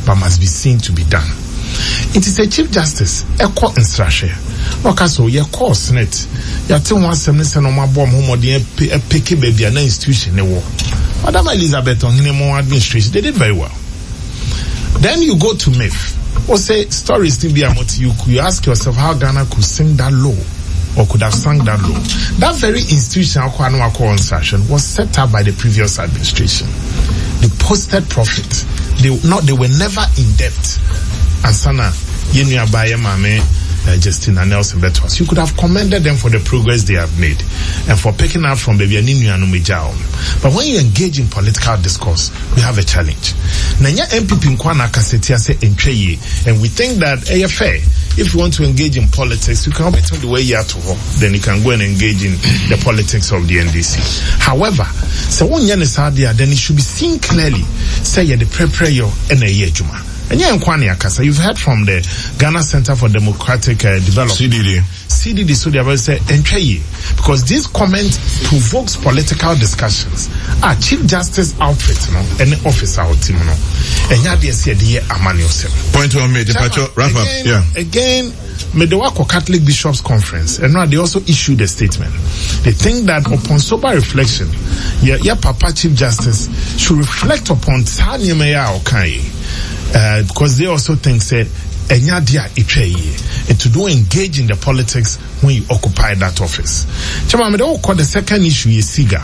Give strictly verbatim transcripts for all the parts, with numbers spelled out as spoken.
but must be seen to be done. It is a Chief Justice, a court instruction. Okay, so your course net. You tell one semester no more bomb home or the picky baby and institution. Madam Elizabeth on Hinemo administration, they did very well. Then you go to M I F. Or say stories to be a motive. You you ask yourself how Ghana could sing that law or could have sung that law. That very institution instruction was set up by the previous administration. They posted profit. They not they were never in debt. And Sana Yenu Abaye Mame uh, Justina Nelson Betwas. You could have commended them for the progress they have made and for picking up from Baby Aninu Anumijao. But when you engage in political discourse, we have a challenge. Nanya M P P Nkwana Kasetia say Entreye, and we think that eh, fair. If you want to engage in politics, you can turn the way you are to home. Then you can go and engage in the politics of the N D C. However, so when you then it should be seen clearly. Say you the pre-prayer and a year juma. And yeah, you've heard from the Ghana Center for Democratic uh, Development. C D D. C D D, so they will say, Entreye. Because this comment provokes political discussions. Ah, Chief Justice outfit, no, any officer out, you know. And yeah, they say, the Amani yourself. Point one made, the wrap up. Yeah. Again, Medewako Catholic Bishops Conference, and now they also issued a statement. They think that upon sober reflection, yeah, yeah, Papa Chief Justice should reflect upon Tanya Meya Okai. Uh, because they also think say enyadia itweye and to do engage in the politics when you occupy that office. Chama me dey call the second issue is SIGA.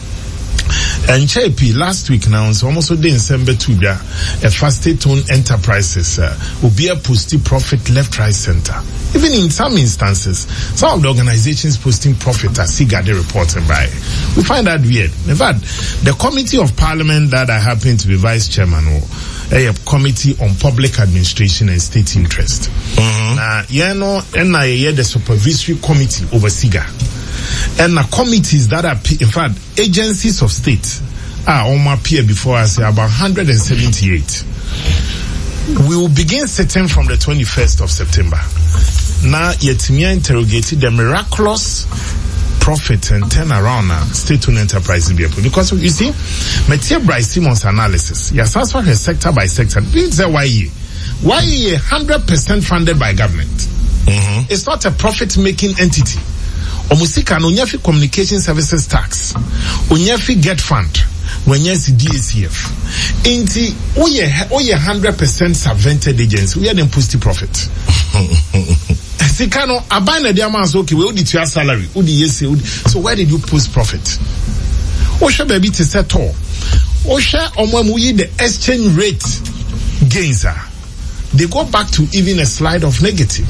And J P last week now so almost day in December two a fast state-owned enterprises uh, will be a posting profit left right center. Even in some instances, some of the organizations posting profit as SIGA they reported by. We find that weird. In fact, the Committee of Parliament that I happen to be vice chairman of, a committee on public administration and state interest. Mm-hmm. Uh, you know, and I hear the supervisory committee over SIGA. And the committees that are, in fact, agencies of state are on my peer before us, about one hundred seventy-eight. We will begin sitting from the twenty-first of September. Now, yet me interrogated the miraculous profit and turn around now state-owned enterprises because you see, Matthew Bryce Simon's analysis, yes, that's what her sector by sector. This is why why one hundred percent funded by government. Mm-hmm. It's not a profit-making entity. Omusika no nyafi communication services tax, onyafi get fund, when yes D A C F. Inti oye oye one hundred percent subvented agency, we are them posting profit. Sikano abana dia man so okay we odi your salary odi yes so where did you post profit? Osha baby to settle Osha omo yi the exchange rate gains are they go back to even a slide of negative.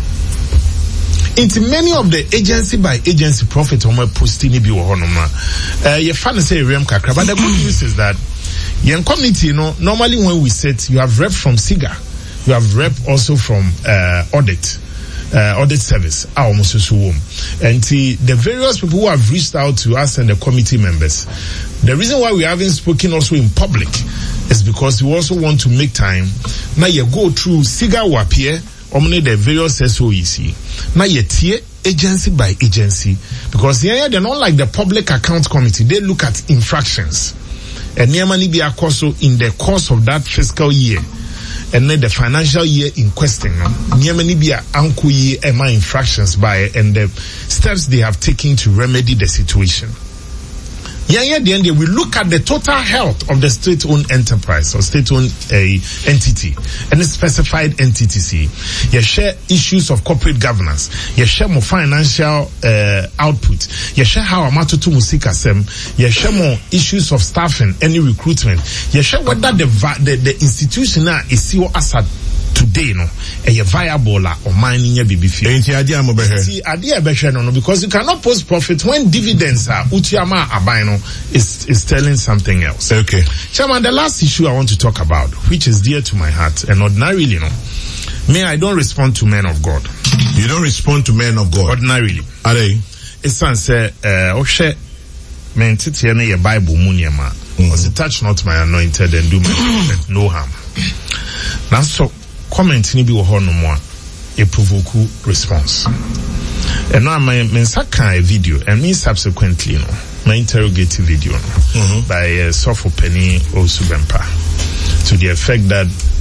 Into many of the agency by agency profit on my posting bi wo honoma uh you fan say rem kakra but the good news is that yen committee you know normally when we sit you have rep from SIGA, you have rep also from uh audit Uh, audit service, our Mususuwum. And the, the various people who have reached out to us and the committee members, the reason why we haven't spoken also in public is because we also want to make time. Now you go through SIGA will appear, only the various S O E C. Now you tier agency by agency, because yeah, they're not like the public account committee. They look at infractions. And Niamani be also in the course of that fiscal year. And then the financial year in question, Niamani be anko ye ema infractions by and the steps they have taken to remedy the situation. Yeah, yeah, the end we look at the total health of the state-owned enterprise or state-owned uh, entity and a specified entity. See, you share issues of corporate governance, you share more financial uh, output, you share how amatoto musika sem, you share more issues of staffing, any recruitment, you share whether the the, the institution is still asset today, no, a viable or mining a baby fee. See, idea better no, because you cannot post profit when dividends are utiama abino is is telling something else. Okay, Chairman, the last issue I want to talk about, which is dear to my heart, and ordinarily, you know, me, I don't respond to men of God. You don't respond to men of God ordinarily. Are they? It's say, uh, oh share, men titi ene ye Bible munyema. Was it touch not my anointed and do my prophet no harm. Now so. Comment ni bi wo hono mo a provoke response. And now my mensaka a video and me subsequently no my interrogative video no mm-hmm. by uh, Sofo Penny Osubempa to the effect that